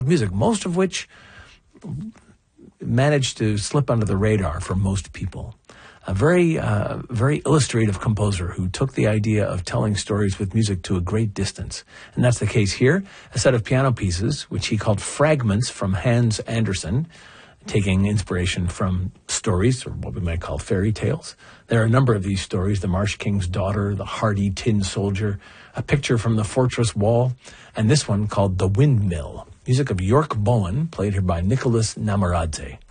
music, most of which managed to slip under the radar for most people. A very illustrative composer who took the idea of telling stories with music to a great distance. And that's the case here. A set of piano pieces, which he called Fragments from Hans Andersen, taking inspiration from stories, or what we might call fairy tales. There are a number of these stories: The Marsh King's Daughter, The Hardy Tin Soldier, A Picture from the Fortress Wall, and this one called The Windmill. Music of York Bowen, played here by Nicholas Namaradze.